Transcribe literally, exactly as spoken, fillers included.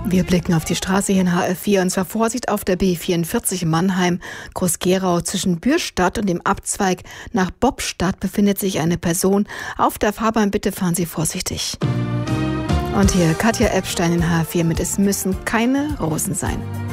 Wir blicken auf die Straße hier in H F vier und zwar Vorsicht auf der B vierundvierzig in Mannheim, Groß-Gerau. Zwischen Bürstadt und dem Abzweig nach Bobstadt befindet sich eine Person auf der Fahrbahn. Bitte fahren Sie vorsichtig. Und hier Katja Epstein in H F vier mit Es müssen keine Rosen sein.